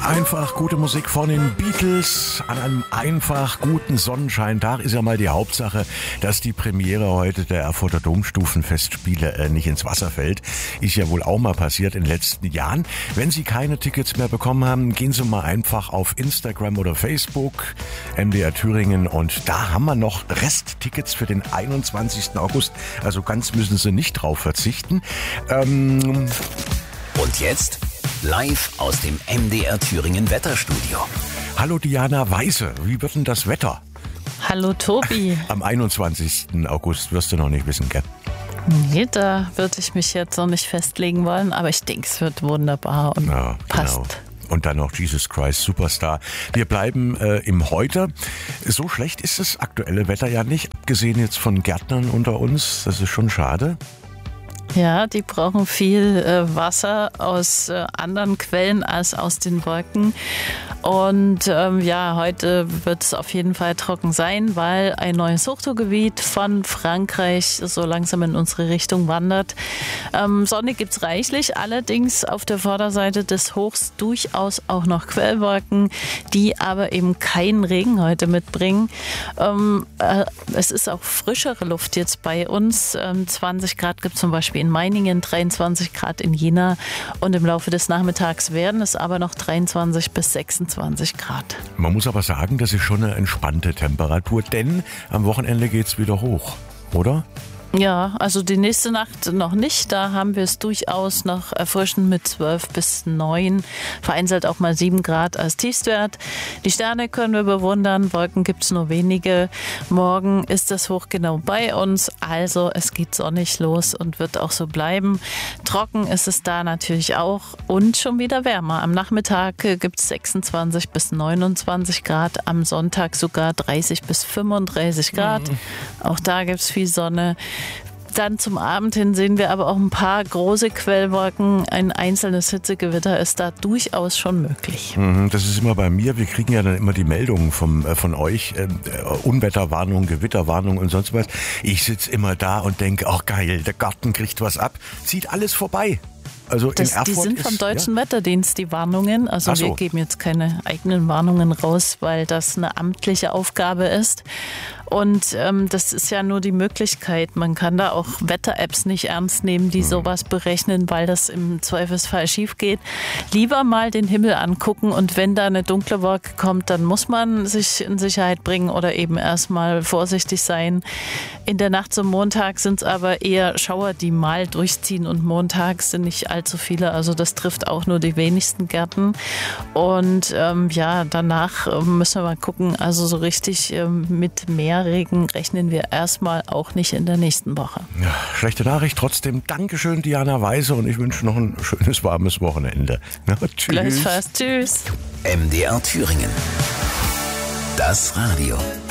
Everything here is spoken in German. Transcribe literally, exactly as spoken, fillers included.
Einfach gute Musik von den Beatles an einem einfach guten Sonnenscheintag ist ja mal die Hauptsache, dass die Premiere heute der Erfurter Domstufenfestspiele äh, nicht ins Wasser fällt. Ist ja wohl auch mal passiert in den letzten Jahren. Wenn Sie keine Tickets mehr bekommen haben, gehen Sie mal einfach auf Instagram oder Facebook, M D R Thüringen, und da haben wir noch Resttickets für den einundzwanzigsten August. Also ganz müssen Sie nicht drauf verzichten. Ähm Und jetzt live aus dem M D R Thüringen Wetterstudio. Hallo Diana Weise, wie wird denn das Wetter? Hallo Tobi. Am einundzwanzigsten August wirst du noch nicht wissen, gell? Nee, da würde ich mich jetzt noch nicht festlegen wollen, aber ich denke, es wird wunderbar und ja, passt. Genau. Und dann noch Jesus Christ Superstar. Wir bleiben äh, im Heute. So schlecht ist das aktuelle Wetter ja nicht, abgesehen jetzt von Gärtnern unter uns. Das ist schon schade. Ja, die brauchen viel äh, Wasser aus äh, anderen Quellen als aus den Wolken. Und ähm, ja, heute wird es auf jeden Fall trocken sein, weil ein neues Hochzugsgebiet von Frankreich so langsam in unsere Richtung wandert. Ähm, Sonne gibt es reichlich, allerdings auf der Vorderseite des Hochs durchaus auch noch Quellwolken, die aber eben keinen Regen heute mitbringen. Ähm, äh, es ist auch frischere Luft jetzt bei uns. Ähm, zwanzig Grad gibt es zum Beispiel in Meiningen, dreiundzwanzig Grad in Jena, und im Laufe des Nachmittags werden es aber noch dreiundzwanzig bis sechsundzwanzig Grad. Man muss aber sagen, das ist schon eine entspannte Temperatur, denn am Wochenende geht es wieder hoch, oder? Ja, also die nächste Nacht noch nicht. Da haben wir es durchaus noch erfrischend mit zwölf bis neun, vereinzelt auch mal sieben Grad als Tiefstwert. Die Sterne können wir bewundern, Wolken gibt es nur wenige. Morgen ist das Hoch genau bei uns, also es geht sonnig los und wird auch so bleiben. Trocken ist es da natürlich auch und schon wieder wärmer. Am Nachmittag gibt es sechsundzwanzig bis neunundzwanzig Grad, am Sonntag sogar dreißig bis fünfunddreißig Grad. Mhm. Auch da gibt es viel Sonne. Dann zum Abend hin sehen wir aber auch ein paar große Quellwolken. Ein einzelnes Hitzegewitter ist da durchaus schon möglich. Das ist immer bei mir. Wir kriegen ja dann immer die Meldungen vom, äh, von euch. Äh, Unwetterwarnung, Gewitterwarnung und sonst was. Ich sitze immer da und denke, ach geil, der Garten kriegt was ab. Zieht alles vorbei. Also das, in Erfurt die sind vom ist, Deutschen ja? Wetterdienst, die Warnungen. Also Ach so. Wir geben jetzt keine eigenen Warnungen raus, weil das eine amtliche Aufgabe ist. Und ähm, das ist ja nur die Möglichkeit. Man kann da auch Wetter-Apps nicht ernst nehmen, die sowas berechnen, weil das im Zweifelsfall schief geht. Lieber mal den Himmel angucken, und wenn da eine dunkle Wolke kommt, dann muss man sich in Sicherheit bringen oder eben erstmal vorsichtig sein. In der Nacht zum Montag sind es aber eher Schauer, die mal durchziehen, und montags sind nicht allzu viele. Also das trifft auch nur die wenigsten Gärten. Und ähm, ja, danach ähm, müssen wir mal gucken. Also so richtig ähm, mit mehr Regen rechnen wir erstmal auch nicht in der nächsten Woche. Ja, schlechte Nachricht trotzdem. Dankeschön, Diana Weise, und ich wünsche noch ein schönes, warmes Wochenende. Na, tschüss. Gleichfalls. Tschüss. M D R Thüringen. Das Radio.